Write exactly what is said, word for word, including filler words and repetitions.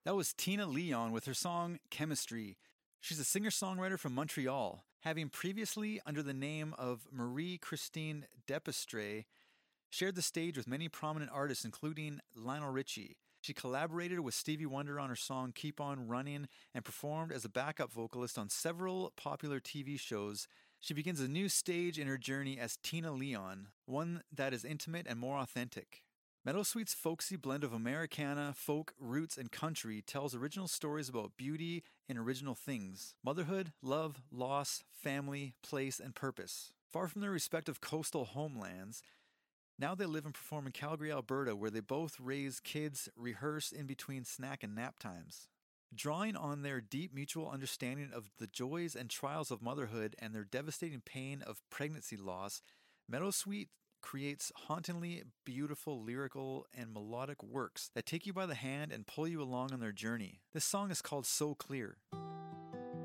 That was Tina Leon with her song Chemistry. She's a singer-songwriter from Montreal, having previously, under the name of Marie-Christine Depestre, shared the stage with many prominent artists including Lionel Richie. She collaborated with Stevie Wonder on her song Keep On Running and performed as a backup vocalist on several popular T V shows. She begins a new stage in her journey as Tina Leon, one that is intimate and more authentic. Meadowsweet's folksy blend of Americana, folk, roots, and country tells original stories about beauty and original things, motherhood, love, loss, family, place, and purpose. Far from their respective coastal homelands, now they live and perform in Calgary, Alberta, where they both raise kids, rehearse in between snack and nap times. Drawing on their deep mutual understanding of the joys and trials of motherhood and their devastating pain of pregnancy loss, Meadowsweet creates hauntingly beautiful lyrical and melodic works that take you by the hand and pull you along on their journey. This song is called So Clear.